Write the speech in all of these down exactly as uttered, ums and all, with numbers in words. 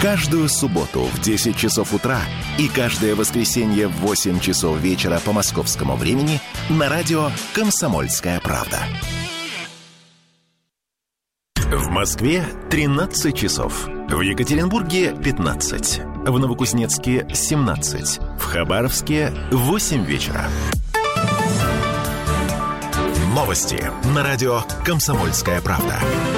Каждую субботу в десять часов утра и каждое воскресенье в восемь часов вечера по московскому времени на радио «Комсомольская правда». В Москве тринадцать часов, в Екатеринбурге пятнадцать, в Новокузнецке семнадцать, в Хабаровске восемь вечера. Новости на радио «Комсомольская правда».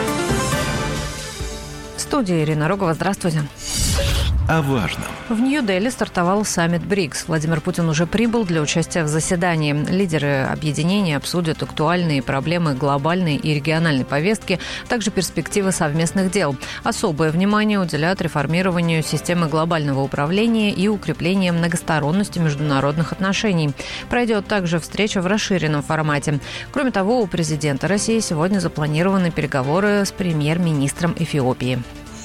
В студии Ирина Рогова. Здравствуйте. О важном. В Нью-Дели стартовал саммит БРИКС. Владимир Путин уже прибыл для участия в заседании. Лидеры объединения обсудят актуальные проблемы глобальной и региональной повестки, а также перспективы совместных дел. Особое внимание уделят реформированию системы глобального управления и укреплению многосторонности международных отношений. Пройдет также встреча в расширенном формате. Кроме того, у президента России сегодня запланированы переговоры с премьер-министром Эфиопии.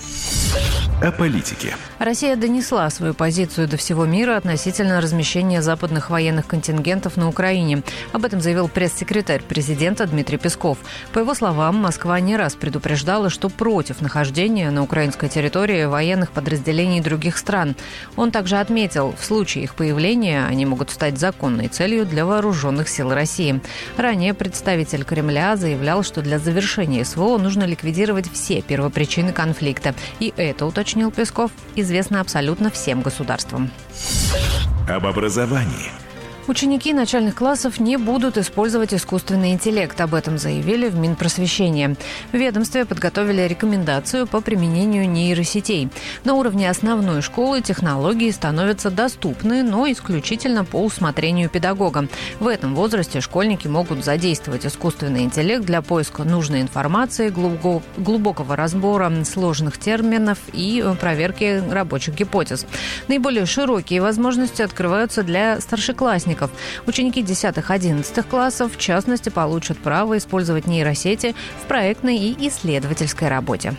О политике. Россия донесла свою позицию до всего мира относительно размещения западных военных контингентов на Украине. Об этом заявил пресс-секретарь президента Дмитрий Песков. По его словам, Москва не раз предупреждала, что против нахождения на украинской территории военных подразделений других стран. Он также отметил, в случае их появления они могут стать законной целью для вооруженных сил России. Ранее представитель Кремля заявлял, что для завершения СВО нужно ликвидировать все первопричины конфликта. И это, уточнил Песков, известно абсолютно всем государствам. Об образовании. Ученики начальных классов не будут использовать искусственный интеллект. Об этом заявили в Минпросвещении. В ведомстве подготовили рекомендацию по применению нейросетей. На уровне основной школы технологии становятся доступны, но исключительно по усмотрению педагога. В этом возрасте школьники могут задействовать искусственный интеллект для поиска нужной информации, глубокого разбора сложных терминов и проверки рабочих гипотез. Наиболее широкие возможности открываются для старшеклассников. Ученики десятых-одиннадцатых классов, в частности, получат право использовать нейросети в проектной и исследовательской работе.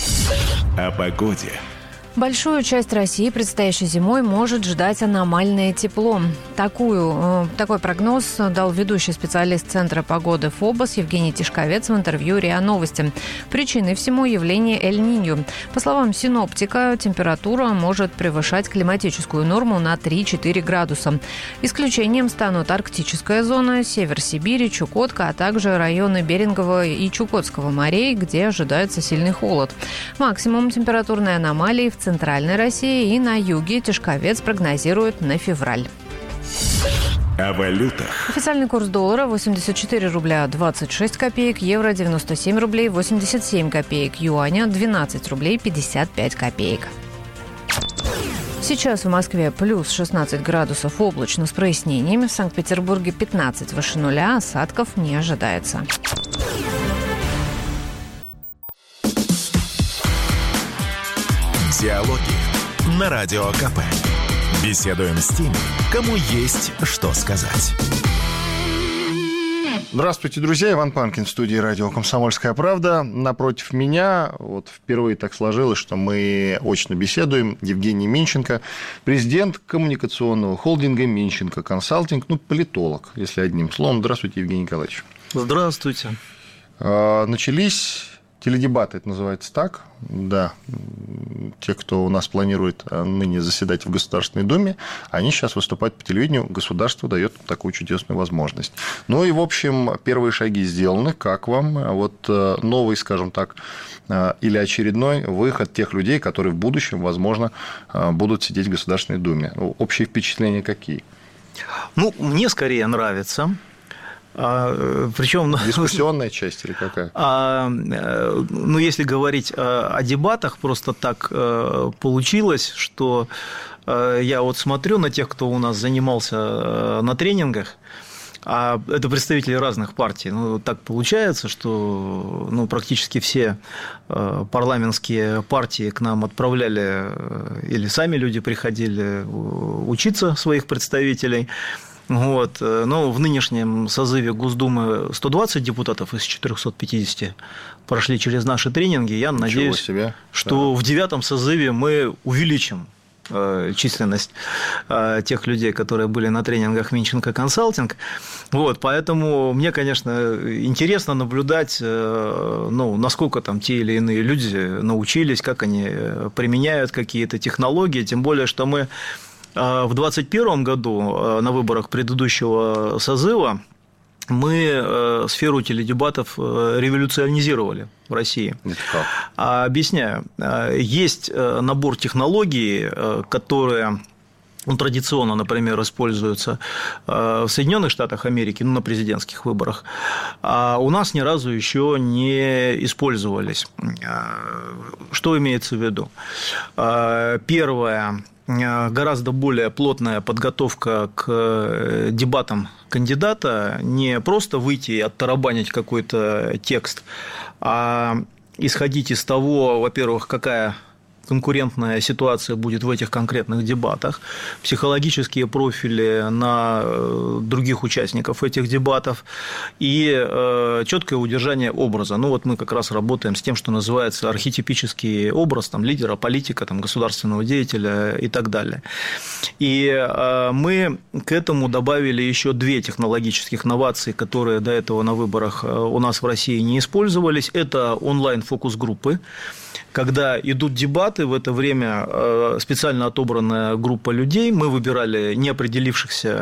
О погоде. Большую часть России предстоящей зимой может ждать аномальное тепло. Такую, такой прогноз дал ведущий специалист Центра погоды ФОБОС Евгений Тишковец в интервью РИА Новости. Причиной всему явление Эль-Ниньо. По словам синоптика, температура может превышать климатическую норму на три-четыре градуса. Исключением станут арктическая зона, север Сибири, Чукотка, а также районы Берингового и Чукотского морей, где ожидается сильный холод. Максимум температурной аномалии в Центральной России и на юге Тишковец прогнозирует на февраль. О валютах. Официальный курс доллара восемьдесят четыре рубля двадцать шесть копеек, евро девяносто семь рублей восемьдесят семь копеек, юаня двенадцать рублей пятьдесят пять копеек. Сейчас в Москве плюс шестнадцать градусов, облачно с прояснениями. В Санкт-Петербурге пятнадцать выше нуля, осадков не ожидается. Диалоги на Радио КП. Беседуем с теми, кому есть что сказать. Здравствуйте, друзья. Иван Панкин в студии радио «Комсомольская правда». Напротив меня, вот впервые так сложилось, что мы очно беседуем, Евгений Минченко, президент коммуникационного холдинга «Минченко Консалтинг», ну, политолог, если одним словом. Здравствуйте, Евгений Николаевич. Здравствуйте. Начались теледебаты, это называется так, да. Те, кто у нас планирует ныне заседать в Государственной Думе, они сейчас выступают по телевидению, государство дает такую чудесную возможность. Ну и, в общем, первые шаги сделаны. Как вам вот новый, скажем так, или очередной выход тех людей, которые в будущем, возможно, будут сидеть в Государственной Думе? Общие впечатления какие? Ну, мне скорее нравится. А, причем, дискуссионная часть или какая? А, ну, если говорить о дебатах, просто так получилось, что я вот смотрю на тех, кто у нас занимался на тренингах, а это представители разных партий. Ну, так получается, что ну, практически все парламентские партии к нам отправляли, или сами люди приходили учиться своих представителей. Вот. Но в нынешнем созыве Госдумы сто двадцать депутатов из четырехсот пятидесяти прошли через наши тренинги. Я Ничего надеюсь, себе. что да. в девятом созыве мы увеличим численность тех людей, которые были на тренингах Минченко консалтинг. Вот, поэтому мне, конечно, интересно наблюдать, ну, насколько там те или иные люди научились, как они применяют какие-то технологии, тем более, что мы в двадцать первом году на выборах предыдущего созыва мы сферу теледебатов революционизировали в России. Объясняю. Есть набор технологий, которые... Он традиционно, например, используется в Соединенных Штатах Америки, ну, на президентских выборах, а у нас ни разу еще не использовались. Что имеется в виду? Первое. Гораздо более плотная подготовка к дебатам кандидата, не просто выйти и оттарабанить какой-то текст, а исходить из того, во-первых, какая конкурентная ситуация будет в этих конкретных дебатах, психологические профили на других участников этих дебатов и четкое удержание образа. Ну, вот мы как раз работаем с тем, что называется архетипический образ там, лидера, политика, там, государственного деятеля и так далее. И мы к этому добавили еще две технологических новации, которые до этого на выборах у нас в России не использовались. Это онлайн-фокус-группы. Когда идут дебаты, в это время специально отобранная группа людей, мы выбирали неопределившихся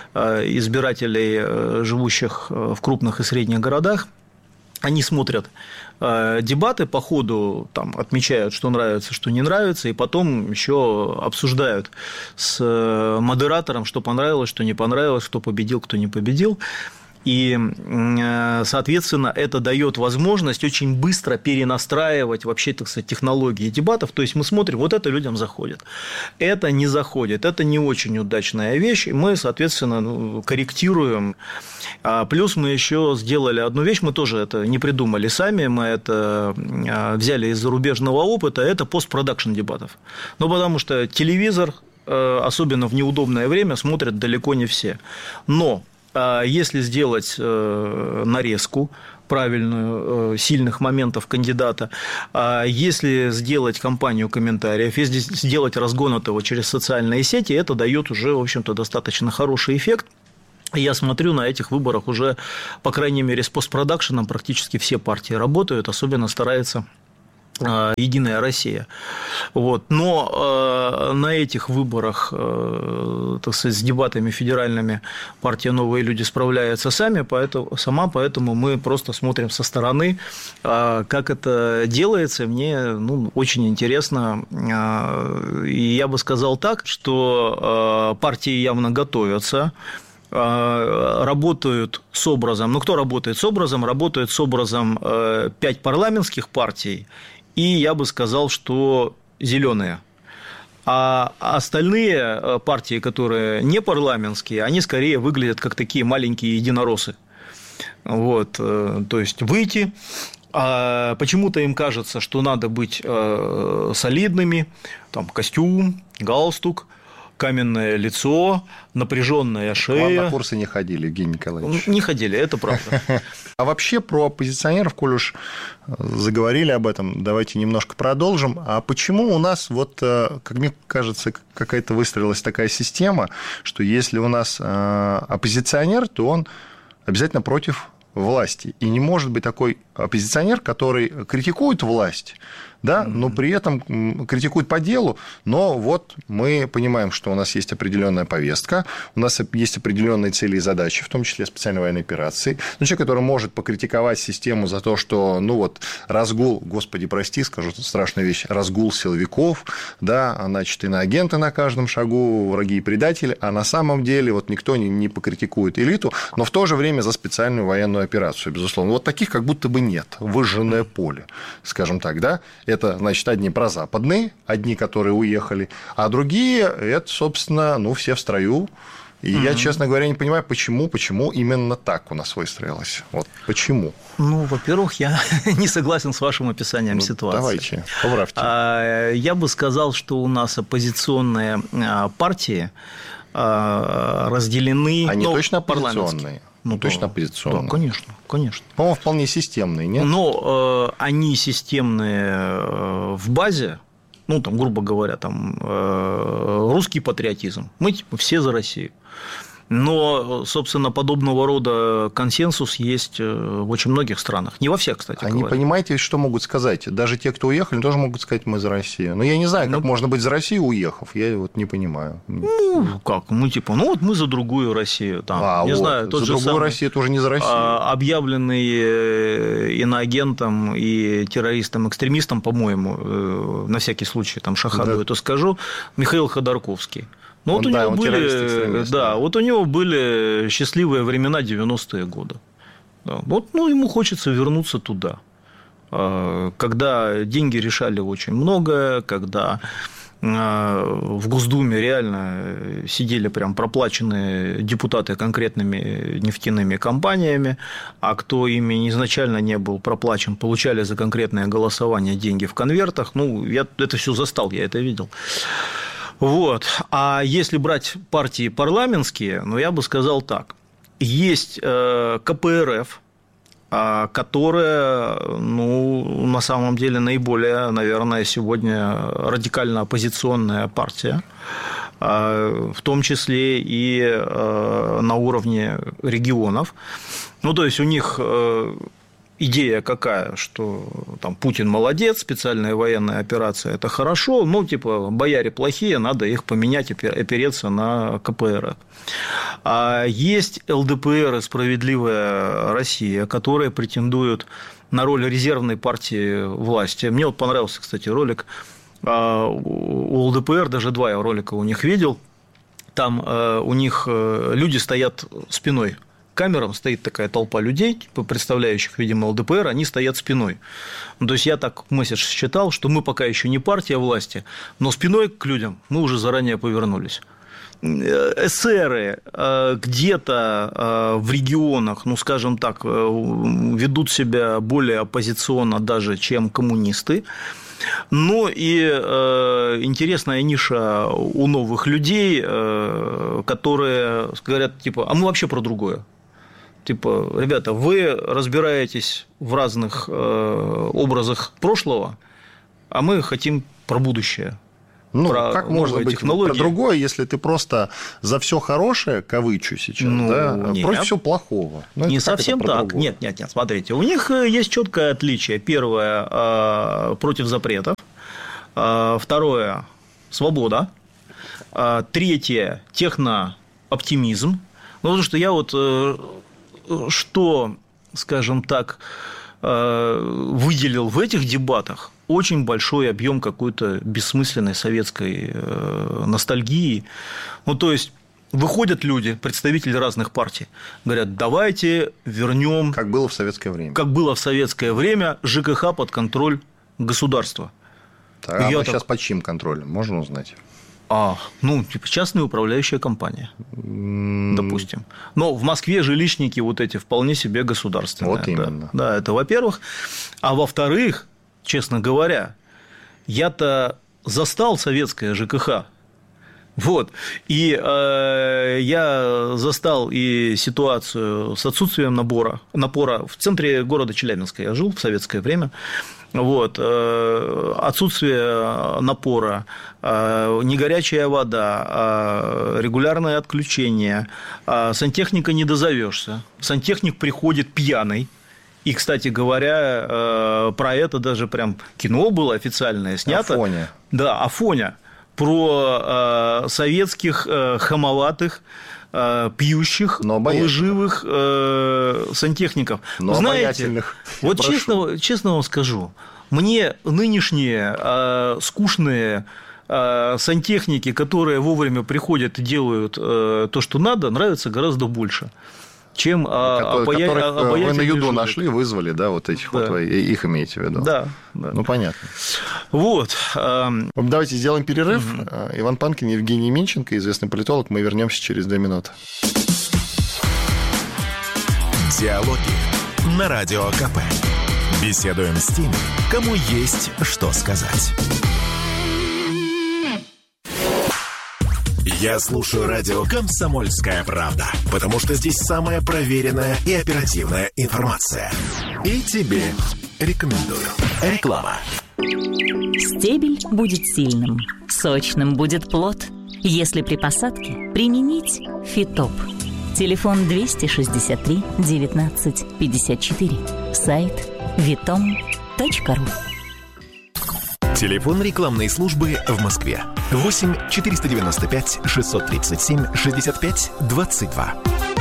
избирателей, живущих в крупных и средних городах, они смотрят дебаты, по ходу там, отмечают, что нравится, что не нравится, и потом еще обсуждают с модератором, что понравилось, что не понравилось, кто победил, кто не победил. И, соответственно, это дает возможность очень быстро перенастраивать вообще, так сказать, технологии дебатов. То есть мы смотрим, вот это людям заходит, это не заходит, это не очень удачная вещь, и мы, соответственно, ну, корректируем. Плюс мы еще сделали одну вещь, мы тоже это не придумали сами, мы это взяли из зарубежного опыта, это постпродакшн дебатов. Ну, потому что телевизор, особенно в неудобное время, смотрят далеко не все. Но если сделать нарезку правильную сильных моментов кандидата, если сделать кампанию комментариев, если сделать разгон этого через социальные сети, это дает уже, в общем-то, достаточно хороший эффект. Я смотрю, на этих выборах уже, по крайней мере, с постпродакшеном практически все партии работают, особенно старается «Единая Россия». Вот. Но э, на этих выборах, э, так сказать, с дебатами федеральными партия «Новые люди» справляется сами, поэтому, сама, поэтому мы просто смотрим со стороны, э, как это делается. Мне ну, очень интересно. Э, и я бы сказал так, что э, партии явно готовятся, работают с образом, ну кто работает с образом, работает с образом пять парламентских партий, и я бы сказал, что зеленые. А остальные партии, которые не парламентские, они скорее выглядят как такие маленькие единороссы. Вот, то есть выйти. А почему-то им кажется, что надо быть солидными, там костюм, галстук, каменное лицо, напряженная шея. К вам на курсы не ходили, Евгений Николаевич. Не ходили, это правда. А вообще про оппозиционеров, коль уж заговорили об этом, давайте немножко продолжим. А почему у нас, вот, как мне кажется, какая-то выстроилась такая система, что если у нас оппозиционер, то он обязательно против власти. И не может быть такой оппозиционер, который критикует власть, да, но при этом критикует по делу, но вот мы понимаем, что у нас есть определенная повестка, у нас есть определенные цели и задачи, в том числе специальной военной операции. Но человек, который может покритиковать систему за то, что, ну вот, разгул, господи, прости, скажу страшную вещь, разгул силовиков, да, значит, иноагенты на каждом шагу, враги и предатели, а на самом деле вот никто не, не покритикует элиту, но в то же время за специальную военную операцию, безусловно. Вот таких как будто бы нет, выжженное поле, скажем так, да. Это, значит, одни прозападные, одни, которые уехали, а другие, это, собственно, ну, все в строю. И mm-hmm. я, честно говоря, не понимаю, почему, почему именно так у нас выстроилось. Вот почему? Ну, во-первых, я не согласен с вашим описанием ну, ситуации. Давайте, поправьте. Я бы сказал, что у нас оппозиционные партии разделены... Они ну, точно оппозиционные? Ну, точно да, оппозиционные. Да, конечно, конечно. По-моему, вполне системные, нет? Но э, они системные в базе, ну, там, грубо говоря, там, русский патриотизм. Мы типа, все за Россию. Но, собственно, подобного рода консенсус есть в очень многих странах. Не во всех, кстати Они, говоря. понимаете, что могут сказать? Даже те, кто уехали, тоже могут сказать, мы за Россию. Но я не знаю, как ну, можно быть за Россию, уехав. Я вот не понимаю. Ну, как? Ну, типа, ну, вот мы за другую Россию. Там, а, не вот. знаю, тот за же другую самый, Россию тоже не за Россию. Объявленный иноагентом и террористом-экстремистом, по-моему, на всякий случай, там, шахаду да. это скажу, Михаил Ходорковский. Ну, вот, он, у да, него были, да, да. вот у него были счастливые времена девяностые годы. Да. Вот, ну, ему хочется вернуться туда, когда деньги решали очень многое, когда в Госдуме реально сидели прям проплаченные депутаты конкретными нефтяными компаниями, а кто ими изначально не был проплачен, получали за конкретное голосование деньги в конвертах. Ну, я это все застал, я это видел. Вот. А если брать партии парламентские, ну, я бы сказал так. Есть ка пэ эр эф, которая, ну, на самом деле наиболее, наверное, сегодня радикально оппозиционная партия, в том числе и на уровне регионов. Ну, то есть у них идея какая, что там Путин молодец, специальная военная операция – это хорошо, ну, типа, бояре плохие, надо их поменять и опереться на ка пэ эр эф. А есть эл дэ пэ эр и «Справедливая Россия», которые претендуют на роль резервной партии власти. Мне вот понравился, кстати, ролик у эл дэ пэ эр, даже два я ролика у них видел, там у них люди стоят спиной. Камерам стоит такая толпа людей, представляющих, видимо, эл дэ пэ эр, они стоят спиной. Ну, то есть, я так месседж считал, что мы пока еще не партия власти, но спиной к людям мы уже заранее повернулись. Эсеры где-то в регионах, ну, скажем так, ведут себя более оппозиционно даже, чем коммунисты. Ну и э, интересная ниша у новых людей, э, которые говорят, типа, а мы вообще про другое. Типа, ребята, вы разбираетесь в разных э, образах прошлого, а мы хотим про будущее. Ну, про как можно быть технологии. Про другое, если ты просто за все хорошее, кавычу сейчас, ну, да, нет. против всего плохого. Ну, не совсем так. Другое? Нет, нет, нет, смотрите, у них есть четкое отличие. Первое – против запретов. Второе – свобода. Третье – технооптимизм. Ну, потому что я вот что, скажем так, выделил в этих дебатах, очень большой объем какой-то бессмысленной советской ностальгии. Ну, то есть, выходят люди, представители разных партий, говорят, давайте вернем, как было в советское время. Как было в советское время, жэ ка ха под контроль государства. Так, а так... сейчас под чьим контролем, можно узнать? А, ну, типа частная управляющая компания, mm. допустим. Но в Москве жилищники вот эти вполне себе государственные. Вот именно. Да, да, это во-первых. А во-вторых, честно говоря, я-то застал советское жэ ка ха. Вот. И э, я застал и ситуацию с отсутствием набора, напора. В центре города Челябинска я жил в советское время. Вот. Э, отсутствие напора, э, негорячая вода, э, регулярное отключение, э, сантехника не дозовешься. Сантехник приходит пьяный. И, кстати говоря, про это даже прям кино было официальное снято. Афоня. Да, Афоня. Про советских хамоватых, пьющих, лживых сантехников. Но знаете, вот честно, честно вам скажу, мне нынешние скучные сантехники, которые вовремя приходят и делают то, что надо, нравятся гораздо больше. Чем Которые, обая... которых вы на Юду нашли, вызвали, да, вот этих да. вот, вы их имеете в виду? Да, да. Ну, понятно. Вот. Давайте сделаем перерыв. Mm-hmm. Иван Панкин, Евгений Минченко, известный политолог. Мы вернемся через две минуты. Диалоги на Радио ка пэ. Беседуем с теми, кому есть что сказать. Я слушаю радио «Комсомольская правда», потому что здесь самая проверенная и оперативная информация. И тебе рекомендую. Реклама. Стебель будет сильным, сочным будет плод, если при посадке применить Фитоп. Телефон двести шестьдесят три девятнадцать пятьдесят четыре. Сайт витом точка ру. Телефон рекламной службы в Москве. восемь четыреста девяносто пять шестьсот тридцать семь шестьдесят пять двадцать два.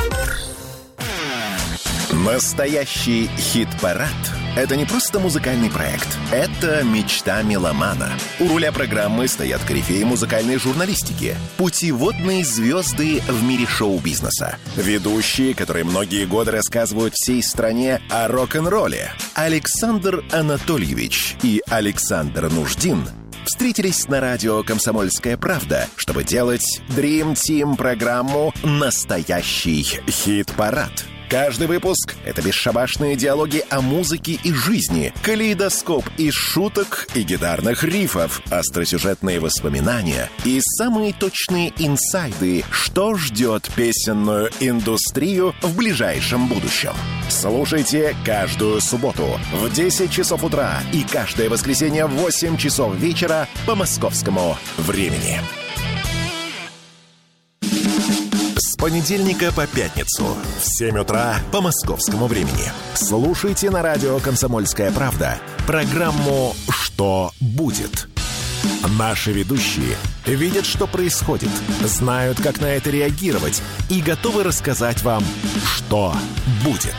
Настоящий хит-парад – это не просто музыкальный проект. Это мечта меломана. У руля программы стоят корифеи музыкальной журналистики, путеводные звезды в мире шоу-бизнеса, ведущие, которые многие годы рассказывают всей стране о рок-н-ролле. Александр Анатольевич и Александр Нуждин встретились на радио «Комсомольская правда», чтобы делать Dream Team программу «Настоящий хит-парад». Каждый выпуск — это бесшабашные диалоги о музыке и жизни, калейдоскоп из шуток и гитарных рифов, остросюжетные воспоминания и самые точные инсайды, что ждет песенную индустрию в ближайшем будущем. Слушайте каждую субботу в десять часов утра и каждое воскресенье в восемь часов вечера по московскому времени. С понедельника по пятницу в семь утра по московскому времени. Слушайте на радио «Комсомольская правда» программу «Что будет?». Наши ведущие видят, что происходит, знают, как на это реагировать и готовы рассказать вам, что будет.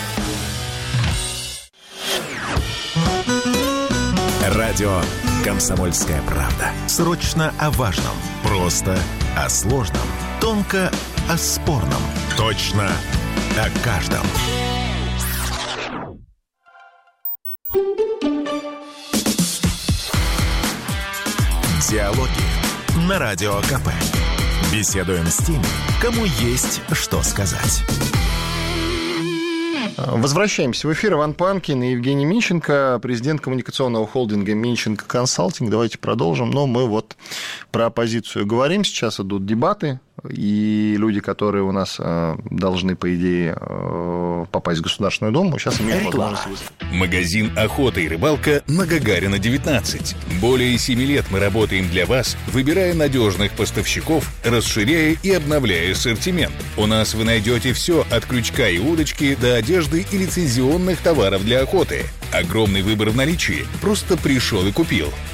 Радио «Комсомольская правда». Срочно о важном, просто о сложном, тонко о спорном, точно о каждом. Диалоги на Радио КП. Беседуем с теми, кому есть что сказать. Возвращаемся в эфир. Иван Панкин и Евгений Минченко, президент коммуникационного холдинга «Минченко Консалтинг». Давайте продолжим. Но мы вот про оппозицию говорим. Сейчас идут дебаты, и люди, которые у нас должны, по идее, попасть в Государственную Думу, сейчас имеют возможность выступить. Магазин «Охота и рыбалка» на Гагарина, девятнадцать. Более семи лет мы работаем для вас, выбирая надежных поставщиков, расширяя и обновляя ассортимент. У нас вы найдете все от крючка и удочки до одежды и лицензионных товаров для охоты. Огромный выбор в наличии. Просто пришел и купил.